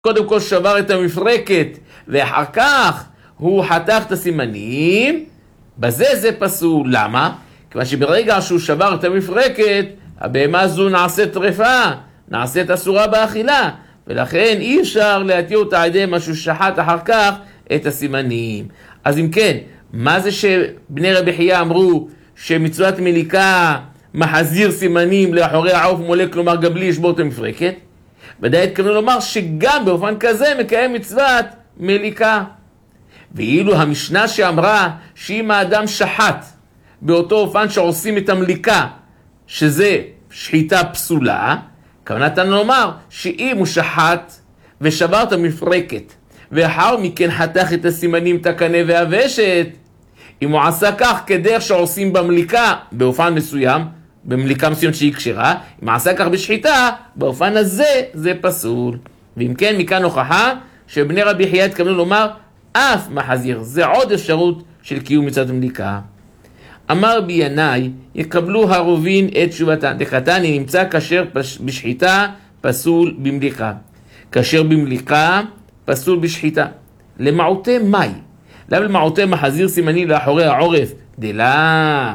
קודם כל שבר את המפרקת, ואחר כך הוא חתך את הסימנים, בזה זה פסול. למה? כיוון שברגע שהוא שבר את המפרקת, הבהמה הזו נעשית טרפה, נעשית אסורה באכילה, ולכן אי אפשר להתיר אותה על ידי משהו שחט אחר כך את הסימנים. אז אם כן, מה זה שבני רבי חייא אמרו שמצוות מליקה מחזיר סימנים לאחורי העוף מולה, כלומר גם בלי לשבור את המפרקת? ודאי התכוונו לומר שגם באופן כזה מקיים מצוות מליקה. ואילו המשנה שאמרה שאם האדם שחט באותו אופן שעושים את המליקה, שזה שחיטה פסולה, כוונתנו לומר שאם הוא שחט ושבר את המפרקת, ואחר מכן חתך את הסימנים, את הקנה והוושת, אם הוא עשה כך כדרך שעושים במליקה באופן מסוים, במליקה מסוים שהיא כשרה, אם עשה כך בשחיטה, באופן הזה זה פסול. ואם כן, מכאן הוכחה שבני רבי חייא התכוונו לומר אף מחזיר, זה עוד אפשרות של קיום מצוות מליקה. אמר בי ינאי, יקבלו הרובין את תשובתן. דקתני נמצא כשר בשחיטה, פסול במליקה. כשר במליקה, פסול בשחיטה. למעוטי מאי. למה למעוטי מחזיר סימנים לאחורי העורף? דלה.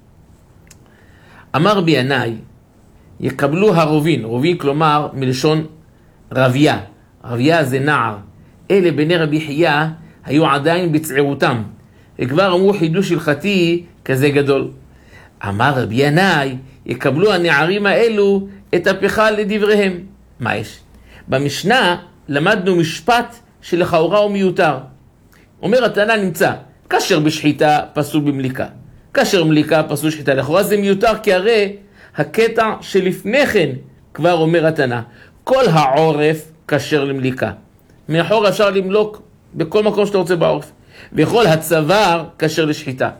אמר בי ינאי, יקבלו הרובין. רובין כלומר מלשון רביה. רביה זה נער. אלה בני רבי חייא היו עדיין בצעירותם. וכבר אמרו חידוש הלכתי כזה גדול. אמר רבי ינאי, יקבלו הנערים האלו את הפכה לדבריהם. מה יש? במשנה למדנו משפט שלכאורה הוא מיותר. אומר התנא נמצא, כשר בשחיטה פסול במליקה. כשר מליקה פסול שחיטה. לכאורה זה מיותר כי הרי הקטע שלפני כן כבר אומר התנא, כל העורף כשר למליקה. מאחור אפשר למלוק בכל מקום שאתה רוצה בעורף. וכל הצוואר כשר לשחיטה.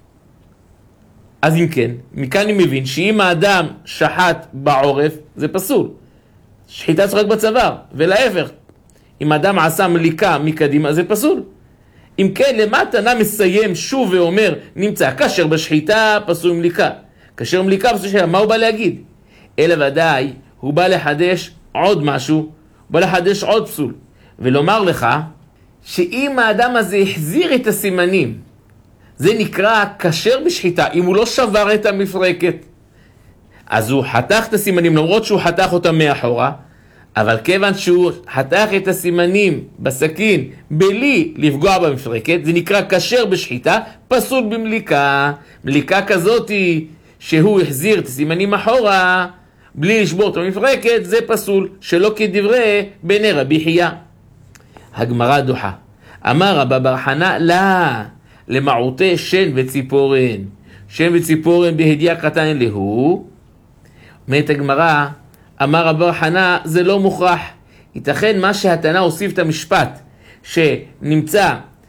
אז אם כן, מכאן אני מבין שאם האדם שחט בעורף, זה פסול. שחיטה צריך רק בצוואר, ולהפך. אם האדם עשה מליקה מקדימה, זה פסול. אם כן, למה התנא מסיים שוב ואומר, נמצא כשר בשחיטה, פסול מליקה. כשר מליקה, פסול שחיטה. מה הוא בא להגיד? אלא ודאי, הוא בא לחדש עוד משהו, הוא בא לחדש עוד פסול. ולומר לך, שאם האדם הזה החזיר את הסימנים, זה נקרא כשר בשחיטה. אם הוא לא שבר את המפרקת, אז הוא חתך את הסימנים, למרות שהוא חתך אותם מאחורה, אבל כיוון שהוא חתך את הסימנים בסכין בלי לפגוע במפרקת, זה נקרא כשר בשחיטה, פסול במליקה. מליקה כזאת שהוא החזיר את הסימנים אחורה, בלי לשבור את המפרקת, זה פסול, שלא כדברי בני רבי חייא. הגמרא דוחה. אמר רבא בר חנא, לא, למעוטי שן וציפורן. שן וציפורן בהדיעה קטן להו. אומרת הגמרא, אמר רבא בר חנא, זה לא מוכרח. ייתכן מה שהתנא הוסיף את המשפט, שנמצא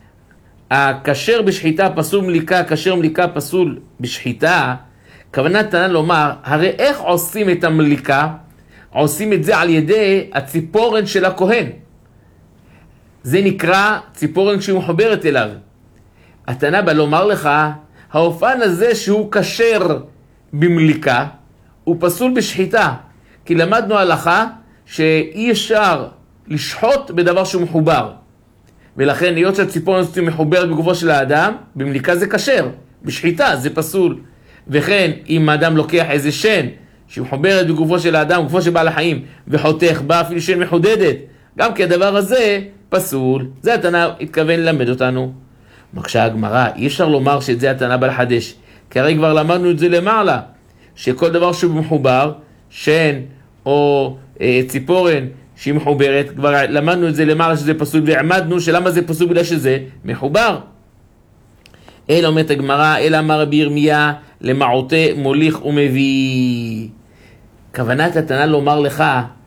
הכשר בשחיטה פסול מליקה, כשר מליקה פסול בשחיטה, כוונת תנא לומר, הרי איך עושים את המליקה? עושים את זה על ידי הציפורן של הכהן. זה נקרא ציפורן שהיא מחוברת אליו. התנא בא לומר לך, האופן הזה שהוא כשר במליקה, הוא פסול בשחיטה. כי למדנו הלכה שאי אפשר לשחוט בדבר שהוא מחובר. ולכן להיות שהציפורן הזאת מחוברת בגופו של האדם, במליקה זה כשר, בשחיטה זה פסול. וכן אם האדם לוקח איזה שן שהיא מחוברת בגופו של האדם, בגופו של בעל החיים, וחותך בה אפילו שן מחודדת, גם כי הדבר הזה פסול. זה התנא התכוון ללמד אותנו. מקשה הגמרא, אי אפשר לומר שאת זה התנא בא לחדש, כי הרי כבר למדנו את זה למעלה, שכל דבר שהוא מחובר, שן או ציפורן שהיא מחוברת, כבר למדנו את זה למעלה שזה פסול, ועמדנו שלמה זה פסול בגלל שזה מחובר. אלא אומרת הגמרא, אלא אמר רבי ירמיה, למעוטי מוליך ומביא. כוונת התנא לומר לך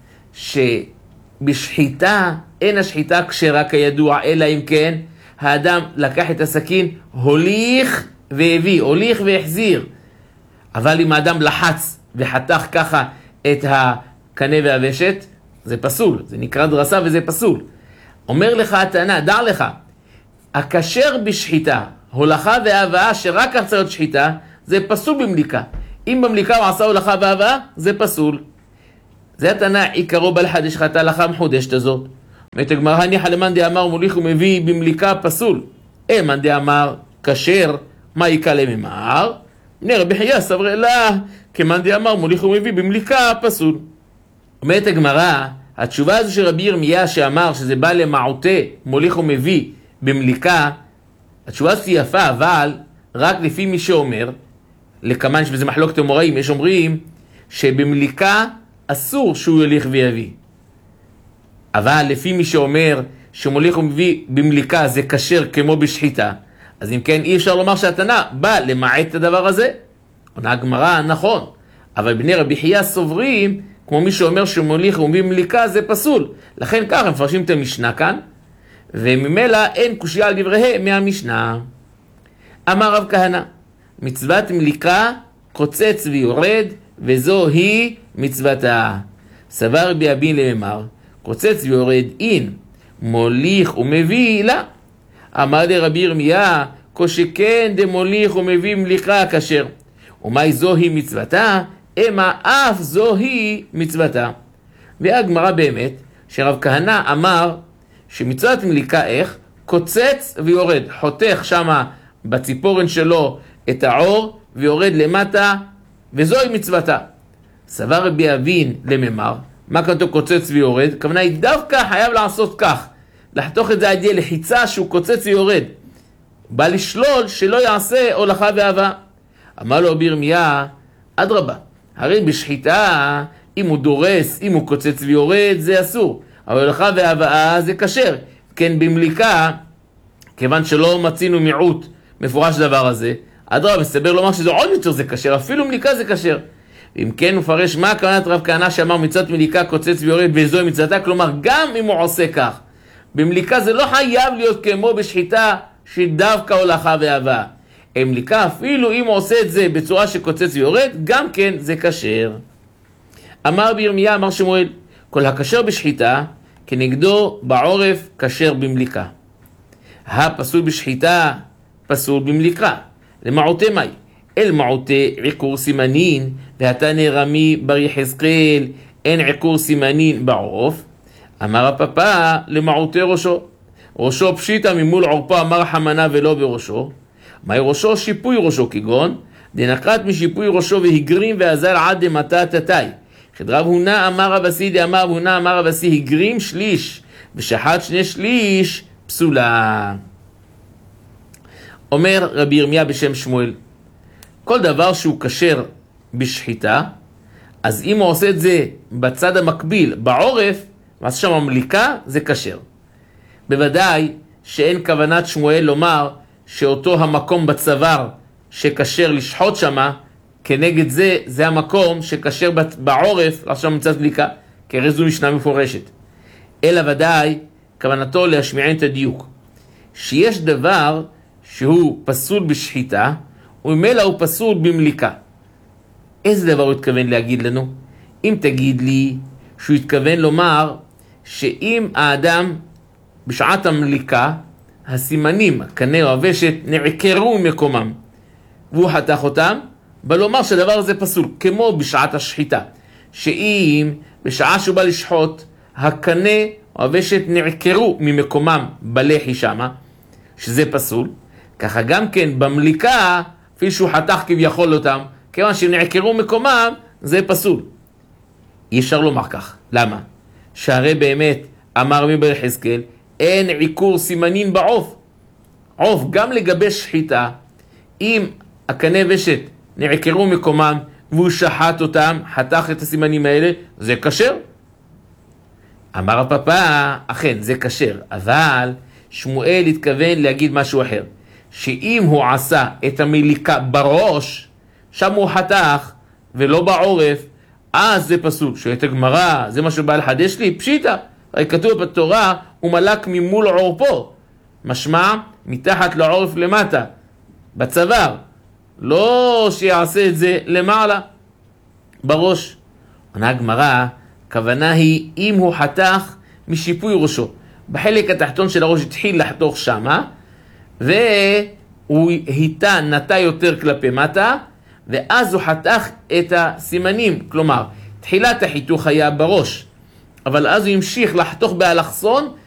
שבשחיטה אין השחיטה כשרה כידוע, אלא אם כן האדם לקח את הסכין, הוליך והביא, הוליך והחזיר. אבל אם האדם לחץ וחתך ככה את הקנה והוושת, זה פסול, זה נקרא דרסה וזה פסול. אומר לך התנא, דע לך, הכשר בשחיטה, הולכה והבאה שרק כך צריך להיות שחיטה, זה פסול במליקה. אם במליקה הוא עשה הולכה והבאה, זה פסול. זה התנא עיקרו בא לחדש לך את ההלכה המחודשת הזאת. אומרת הגמרא, הניחא למאן דאמר מוליך ומביא במליקה פסול. מאן דאמר כשר, מה יקא לממר? בני רבי חייא סברי לה, כמאן דאמר מוליך ומביא במליקה פסול. אומרת הגמרא, התשובה הזו של רבי ירמיה שאמר שזה בא למעוטה מוליך ומביא במליקה, התשובה הזו יפה, אבל רק לפי מי שאומר, לכמן שבזה מחלוקת אמוראים, יש אומרים שבמליקה אסור שהוא יוליך ויביא. אבל לפי מי שאומר שמוליך ומביא במליקה זה כשר כמו בשחיטה, אז אם כן אי אפשר לומר שהתנא בא למעט את הדבר הזה. עונה הגמרא, נכון, אבל בני רבי חייא סוברים כמו מי שאומר שמוליך ומביא במליקה זה פסול, לכן ככה הם מפרשים את המשנה כאן, וממילא אין קושיה על דבריהם מהמשנה. אמר רב כהנא, מצוות מליקה קוצץ ויורד, וזו היא מצוותה. סבר רבי אבין לממר, קוצץ ויורד אין, מוליך ומביא לה. אמר לרבי ירמיה, כשכן דמוליך ומביא מליקה כשר. ומאי זוהי מצוותה? אמה אף זוהי מצוותה. והגמרא באמת, שרב כהנא אמר שמצוות מליקה איך? קוצץ ויורד, חותך שמה בציפורן שלו את העור ויורד למטה, וזוהי מצוותה. סבר רבי אבין לממר, מה כתוב קוצץ ויורד? הכוונה היא דווקא חייב לעשות כך, לחתוך את זה עד יהיה לחיצה שהוא קוצץ ויורד. בא לשלול שלא יעשה הולכה והבאה. אמר לו רבי ירמיה, אדרבה, הרי בשחיטה אם הוא דורס, אם הוא קוצץ ויורד זה אסור, אבל הולכה והבאה זה כשר. כן במליקה, כיוון שלא מצינו מיעוט מפורש דבר הזה, אדרבה, מסתבר לומר שזה עוד יותר זה כשר, אפילו מליקה זה כשר. ואם כן הוא מפרש מה הכוונת רב כהנא שאמר מצוות מליקה קוצץ ויורד וזוהי מצוותה, כלומר גם אם הוא עושה כך במליקה זה לא חייב להיות כמו בשחיטה שדווקא הולכה והבאה. מליקה אפילו אם הוא עושה את זה בצורה שקוצץ ויורד, גם כן זה כשר. אמר בירמיה, אמר שמואל, כל הכשר בשחיטה כנגדו בעורף כשר במליקה. הפסול בשחיטה פסול במליקה. למעוטה מאי? אל מעוטה עיקור סימנין, והתנא רמי בר יחזקאל אין עיקור סימנין בעורף. אמר הפפא למעוטה ראשו. ראשו פשיטה ממול עורפו אמר חמנה ולא בראשו. מהי ראשו? שיפוי ראשו, כגון דנקט משיפוי ראשו והגרים ועזר עד דמתה תתאי. חדרב הונא אמר רבסי דאמר הונא אמר רבסי, הגרים שליש ושחט שני שליש פסולה. אומר רבי ירמיה בשם שמואל, כל דבר שהוא כשר בשחיטה, אז אם הוא עושה את זה בצד המקביל, בעורף, אז שם המליקה זה כשר. בוודאי שאין כוונת שמואל לומר שאותו המקום בצוואר שכשר לשחוט שמה, כנגד זה, זה המקום שכשר בעורף, עכשיו מצוות מליקה, כי הרי זו משנה מפורשת. אלא ודאי כוונתו להשמיען את הדיוק, שיש דבר שהוא פסול בשחיטה, וממילא הוא פסול במליקה. איזה דבר הוא התכוון להגיד לנו? אם תגיד לי שהוא התכוון לומר שאם האדם בשעת המליקה, הסימנים, הקנה או הוושת, נעקרו ממקומם, והוא חתך אותם, בא לומר שהדבר הזה פסול, כמו בשעת השחיטה, שאם בשעה שהוא בא לשחוט, הקנה או הוושת נעקרו ממקומם בלחי שמה, שזה פסול, ככה גם כן במליקה, אפילו שהוא חתך כביכול אותם, כיוון שהם נעקרו מקומם, זה פסול. אי אפשר לומר כך. למה? שהרי באמת, אמר רבי בר יחזקאל, אין עיקור סימנין בעוף. עוף, גם לגבי שחיטה, אם הקנה ושת נעקרו מקומם, והוא שחט אותם, חתך את הסימנים האלה, זה כשר. אמר הפפא, אכן, זה כשר. אבל שמואל התכוון להגיד משהו אחר. שאם הוא עשה את המליקה בראש, שם הוא חתך, ולא בעורף, אז זה פסול. שואלת הגמרא, זה מה שבא לחדש לי? פשיטה. הרי כתוב בתורה, הוא מלק ממול עורפו. משמע, מתחת לעורף למטה, בצוואר. לא שיעשה את זה למעלה, בראש. עונה הגמרא, הכוונה היא, אם הוא חתך משיפוי ראשו. בחלק התחתון של הראש התחיל לחתוך שמה, והוא נטה יותר כלפי מטה, ואז הוא חתך את הסימנים. כלומר, תחילת החיתוך היה בראש, אבל אז הוא המשיך לחתוך באלכסון,